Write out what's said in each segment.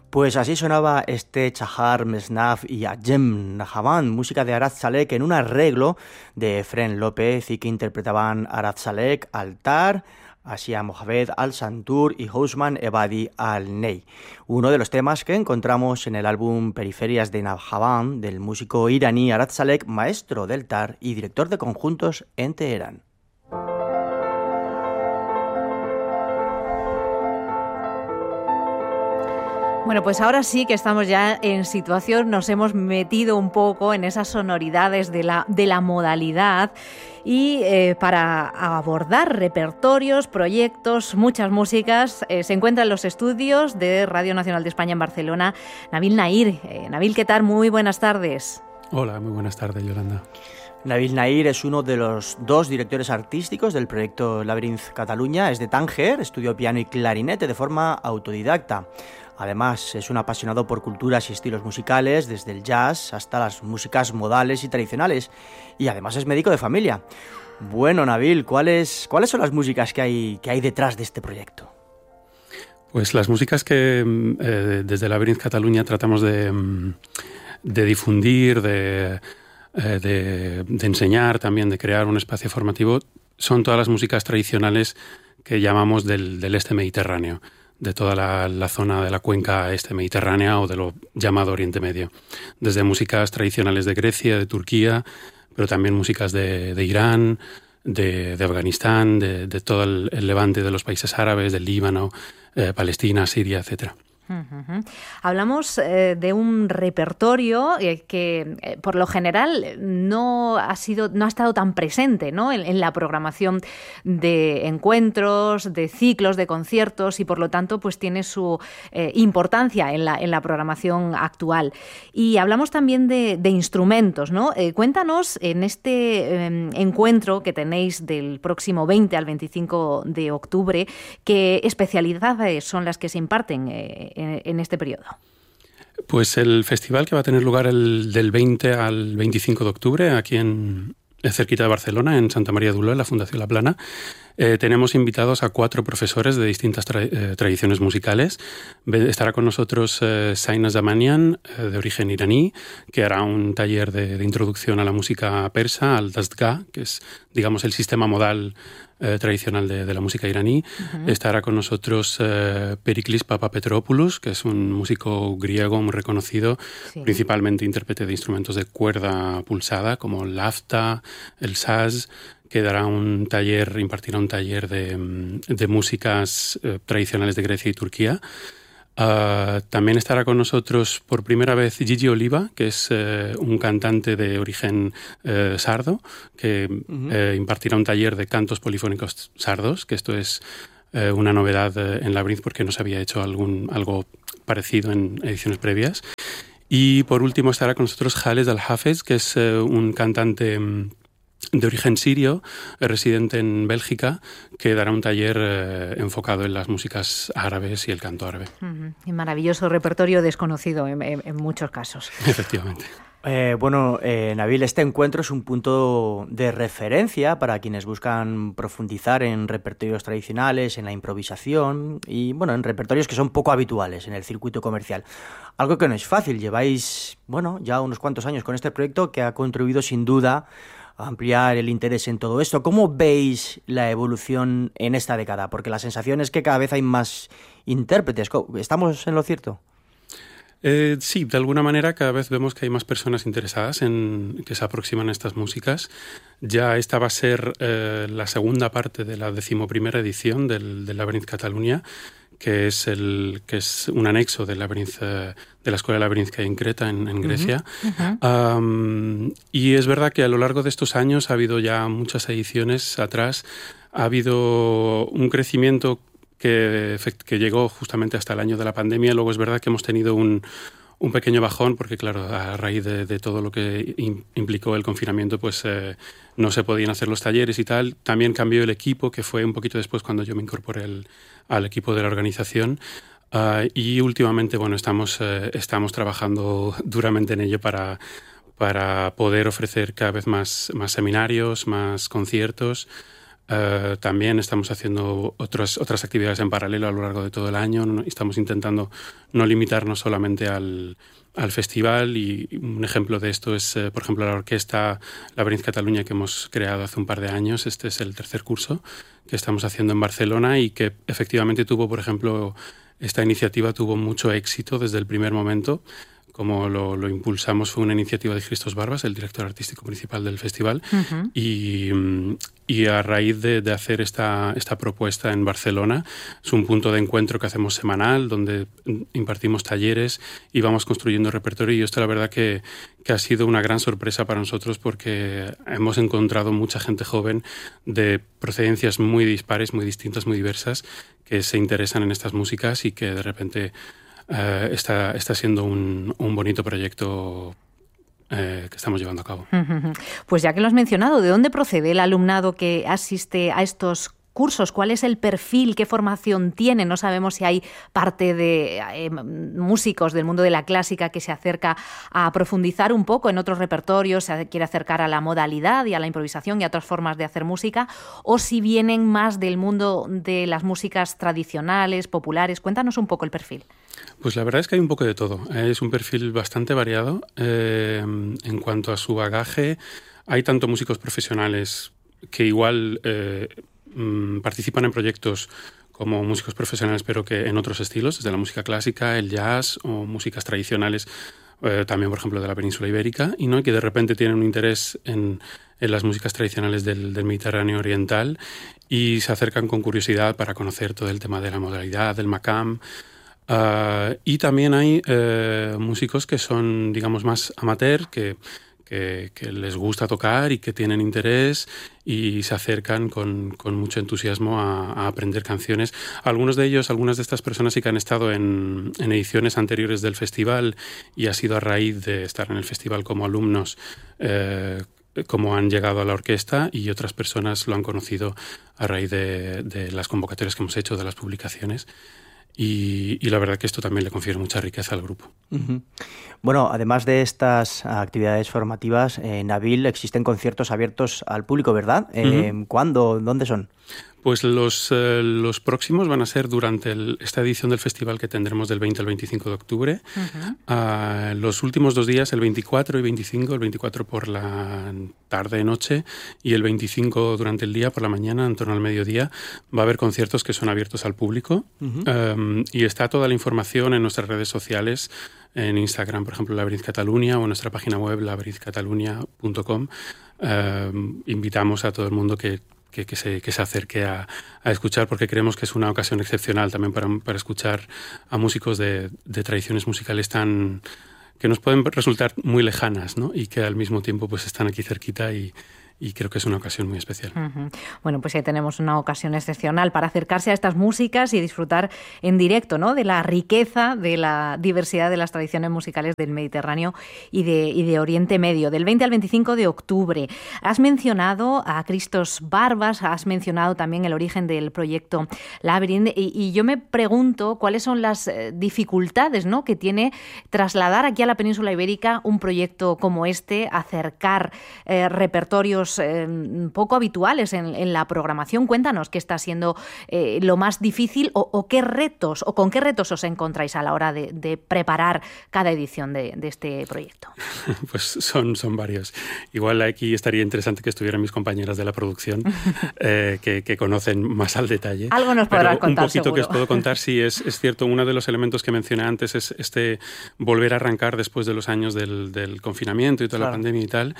Pues así sonaba este Chahar Mesnaf y Ajem Nahaban, música de Arad Salek en un arreglo de Efrén López y que interpretaban Arad Salek, Altar, Asia Mohamed Al-Santur y Housman Ebadi Al-Ney, uno de los temas que encontramos en el álbum Periferias de Nahaban del músico iraní Arad Salek, maestro del tar y director de conjuntos en Teherán. Bueno, pues ahora sí que estamos ya en situación, nos hemos metido un poco en esas sonoridades de la modalidad y para abordar repertorios, proyectos, muchas músicas, se encuentra en los estudios de Radio Nacional de España en Barcelona, Nabil Nahir. Nabil, ¿qué tal? Muy buenas tardes. Hola, muy buenas tardes, Yolanda. Nabil Nahir es uno de los dos directores artísticos del proyecto Labyrinth Catalunya. Es de Tánger, estudió piano y clarinete de forma autodidacta. Además, es un apasionado por culturas y estilos musicales, desde el jazz hasta las músicas modales y tradicionales. Y además es médico de familia. Bueno, Nabil, ¿cuáles son las músicas que hay detrás de este proyecto? Pues las músicas que desde Labyrinth Catalunya tratamos de difundir, de enseñar también, de crear un espacio formativo, son todas las músicas tradicionales que llamamos del este mediterráneo, de toda la zona de la cuenca este mediterránea o de lo llamado Oriente Medio. Desde músicas tradicionales de Grecia, de Turquía, pero también músicas de Irán, de Afganistán, de todo el levante de los países árabes, del Líbano, Palestina, Siria, etcétera. Uh-huh. Hablamos de un repertorio que por lo general no ha estado tan presente, ¿no? en la programación de encuentros, de ciclos, de conciertos y por lo tanto pues tiene su importancia en la programación actual. Y hablamos también de instrumentos, ¿no? Cuéntanos en este encuentro que tenéis del próximo 20 al 25 de octubre, ¿qué especialidades son las que se imparten en este periodo? Pues el festival que va a tener lugar del 20 al 25 de octubre aquí cerquita de Barcelona, en Santa María d'Oló, en la Fundación La Plana, tenemos invitados a 4 profesores de distintas tradiciones musicales. Estará con nosotros Saina Zamanian, de origen iraní, que hará un taller de introducción a la música persa, al dastgah, que es, digamos, el sistema modal tradicional de la música iraní. Uh-huh. Estará con nosotros Periklis Papapetropoulos, que es un músico griego muy reconocido, sí, principalmente intérprete de instrumentos de cuerda pulsada como el hafta, el saz, que impartirá un taller de músicas tradicionales de Grecia y Turquía. También estará con nosotros por primera vez Gigi Oliva, que es un cantante de origen sardo, que impartirá un taller de cantos polifónicos sardos, que esto es una novedad en Labyrinth porque no se había hecho algo parecido en ediciones previas. Y por último estará con nosotros Khaled Al-Hafez, que es un cantante de origen sirio, residente en Bélgica, que dará un taller enfocado en las músicas árabes y el canto árabe. Uh-huh. Y maravilloso repertorio desconocido en muchos casos. Efectivamente. Nabil, este encuentro es un punto de referencia para quienes buscan profundizar en repertorios tradicionales, en la improvisación y en repertorios que son poco habituales en el circuito comercial. Algo que no es fácil. Lleváis ya unos cuantos años con este proyecto que ha contribuido sin duda a ampliar el interés en todo esto. ¿Cómo veis la evolución en esta década? Porque la sensación es que cada vez hay más intérpretes. ¿Estamos en lo cierto? Sí, de alguna manera cada vez vemos que hay más personas interesadas que se aproximan a estas músicas. Ya esta va a ser la segunda parte de la 11ª edición del Labyrinth Catalunya, que es un anexo del Labyrinth, de la Escuela de Labyrinth que hay en Creta, en Grecia. Uh-huh. Y es verdad que a lo largo de estos años ha habido ya muchas ediciones atrás, ha habido un crecimiento que llegó justamente hasta el año de la pandemia. Luego es verdad que hemos tenido un pequeño bajón porque, claro, a raíz de todo lo que implicó el confinamiento, pues no se podían hacer los talleres y tal. También cambió el equipo, que fue un poquito después cuando yo me incorporé al equipo de la organización. Y últimamente, estamos trabajando duramente en ello para poder ofrecer cada vez más seminarios, más conciertos, También estamos haciendo otras actividades en paralelo a lo largo de todo el año. Estamos intentando no limitarnos solamente al festival, y un ejemplo de esto es, por ejemplo, la orquesta Laberinth Catalunya, que hemos creado hace un par de años. Este es el tercer curso que estamos haciendo en Barcelona y que efectivamente esta iniciativa tuvo mucho éxito desde el primer momento. Como lo impulsamos, fue una iniciativa de Christos Barbas, el director artístico principal del festival, y a raíz de hacer esta propuesta en Barcelona, es un punto de encuentro que hacemos semanal, donde impartimos talleres y vamos construyendo repertorio, y esto la verdad que ha sido una gran sorpresa para nosotros, porque hemos encontrado mucha gente joven de procedencias muy dispares, muy distintas, muy diversas, que se interesan en estas músicas y que de repente está siendo un bonito proyecto que estamos llevando a cabo. Pues ya que lo has mencionado, ¿de dónde procede el alumnado que asiste a estos cursos? ¿Cuál es el perfil? ¿Qué formación tiene? No sabemos si hay parte de músicos del mundo de la clásica que se acerca a profundizar un poco en otros repertorios, se quiere acercar a la modalidad y a la improvisación y a otras formas de hacer música, o si vienen más del mundo de las músicas tradicionales, populares. Cuéntanos un poco el perfil. Pues la verdad es que hay un poco de todo. Es un perfil bastante variado. En cuanto a su bagaje, hay tanto músicos profesionales que igual participan en proyectos como músicos profesionales, pero que en otros estilos, desde la música clásica, el jazz o músicas tradicionales, también por ejemplo de la península ibérica, y que de repente tienen un interés en las músicas tradicionales del Mediterráneo oriental y se acercan con curiosidad para conocer todo el tema de la modalidad, del makam. Y también hay músicos que son, digamos, más amateur, que les gusta tocar y que tienen interés y se acercan con mucho entusiasmo a aprender canciones. Algunos de ellos, algunas de estas personas sí que han estado en ediciones anteriores del festival, y ha sido a raíz de estar en el festival como alumnos como han llegado a la orquesta, y otras personas lo han conocido a raíz de las convocatorias que hemos hecho, de las publicaciones. Y la verdad que esto también le confiere mucha riqueza al grupo. Uh-huh. Bueno, además de estas actividades formativas, Nabil, existen conciertos abiertos al público, ¿verdad? Uh-huh. ¿Cuándo? ¿Dónde son? Pues los próximos van a ser durante esta edición del festival que tendremos del 20 al 25 de octubre. Uh-huh. Los últimos 2 días, el 24 y 25, el 24 por la tarde-noche y el 25 durante el día, por la mañana, en torno al mediodía, va a haber conciertos que son abiertos al público. Uh-huh. Y está toda la información en nuestras redes sociales, en Instagram, por ejemplo, Laberinth Catalunya, o en nuestra página web, labyrinthcatalunya.com. Invitamos a todo el mundo que se acerque a escuchar, porque creemos que es una ocasión excepcional también para escuchar a músicos de tradiciones musicales que nos pueden resultar muy lejanas, ¿no? Y que al mismo tiempo pues están aquí cerquita, y creo que es una ocasión muy especial. Uh-huh. Bueno, pues ahí tenemos una ocasión excepcional para acercarse a estas músicas y disfrutar en directo, ¿no?, de la riqueza, de la diversidad de las tradiciones musicales del Mediterráneo y de Oriente Medio, del 20 al 25 de octubre. Has mencionado a Christos Barbas, has mencionado también el origen del proyecto Laberinth, y yo me pregunto cuáles son las dificultades, ¿no?, que tiene trasladar aquí a la península ibérica un proyecto como este, acercar repertorios poco habituales en la programación. Cuéntanos qué está siendo lo más difícil, o qué retos, o con qué retos os encontráis a la hora de preparar cada edición de este proyecto. Pues son varios. Igual aquí estaría interesante que estuvieran mis compañeras de la producción, que conocen más al detalle. Algo nos podrás contar, un poquito seguro. Que os puedo contar, sí, es cierto. Uno de los elementos que mencioné antes es volver a arrancar después de los años del confinamiento y toda la pandemia y tal.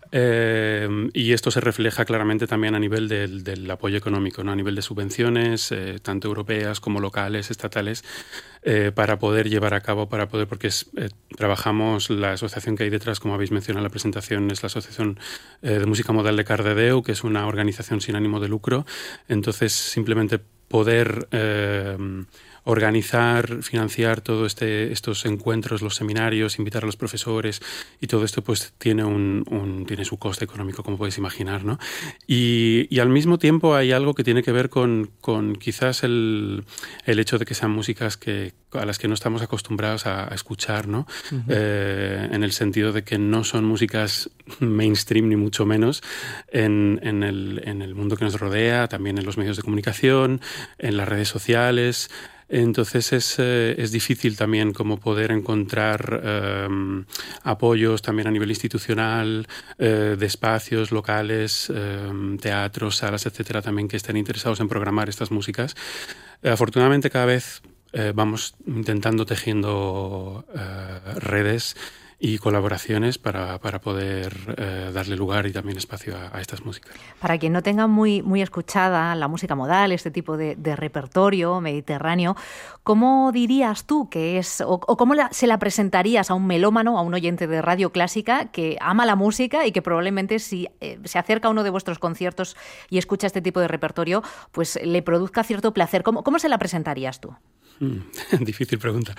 Y esto se refleja claramente también a nivel del apoyo económico, ¿no? A nivel de subvenciones, tanto europeas como locales, estatales, para poder llevar a cabo, porque trabajamos, la asociación que hay detrás, como habéis mencionado en la presentación, es la Asociación de Música Modal de Cardedeu, que es una organización sin ánimo de lucro. Entonces, simplemente poder organizar, financiar todos estos encuentros, los seminarios, invitar a los profesores y todo esto pues tiene tiene su coste económico, como podéis imaginar, ¿no? Y al mismo tiempo hay algo que tiene que ver con quizás el hecho de que sean músicas a las que no estamos acostumbrados a escuchar, ¿no? Uh-huh. En el sentido de que no son músicas mainstream ni mucho menos en el mundo que nos rodea, también en los medios de comunicación, en las redes sociales. Entonces es difícil también como poder encontrar apoyos también a nivel institucional, de espacios locales, teatros, salas, etcétera, también que estén interesados en programar estas músicas. Afortunadamente cada vez vamos tejiendo redes y colaboraciones para poder darle lugar y también espacio a estas músicas. Para quien no tenga muy escuchada la música modal, este tipo de repertorio mediterráneo, ¿cómo dirías tú que es, o cómo se la presentarías a un melómano, a un oyente de Radio Clásica que ama la música y que probablemente si se acerca a uno de vuestros conciertos y escucha este tipo de repertorio, pues le produzca cierto placer? ¿Cómo se la presentarías tú? Difícil pregunta.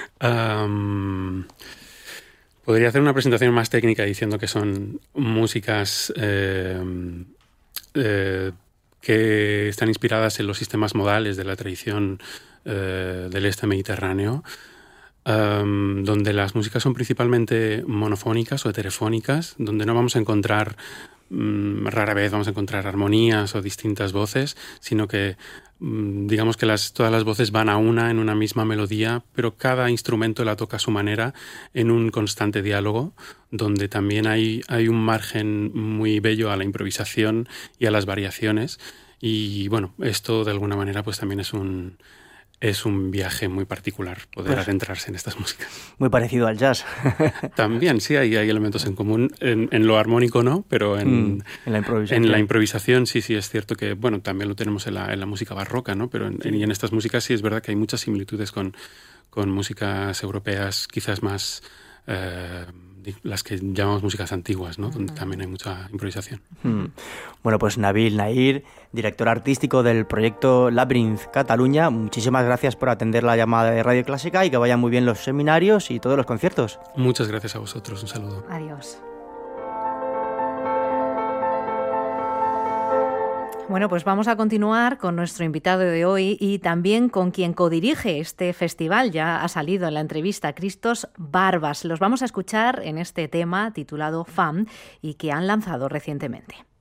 Podría hacer una presentación más técnica diciendo que son músicas que están inspiradas en los sistemas modales de la tradición del este mediterráneo, donde las músicas son principalmente monofónicas o heterofónicas, donde no vamos a encontrar, rara vez vamos a encontrar armonías o distintas voces, sino que digamos que todas las voces van a en una misma melodía, pero cada instrumento la toca a su manera en un constante diálogo, donde también hay un margen muy bello a la improvisación y a las variaciones. Y bueno, esto de alguna manera pues también es un viaje muy particular poder adentrarse en estas músicas. Muy parecido al jazz. También, sí, hay elementos en común. En lo armónico no, pero en la improvisación sí es cierto que, bueno, también lo tenemos en la música barroca, ¿no? Pero en estas músicas sí es verdad que hay muchas similitudes con músicas europeas, quizás más las que llamamos músicas antiguas, ¿no? Donde también hay mucha improvisación. Bueno, pues Nabil Nahir, director artístico del proyecto Labyrinth Cataluña, muchísimas gracias por atender la llamada de Radio Clásica y que vayan muy bien los seminarios y todos los conciertos. Muchas gracias a vosotros, un saludo. Adiós. Bueno, pues vamos a continuar con nuestro invitado de hoy y también con quien codirige este festival. Ya ha salido en la entrevista, Christos Barbas. Los vamos a escuchar en este tema titulado Fam y que han lanzado recientemente.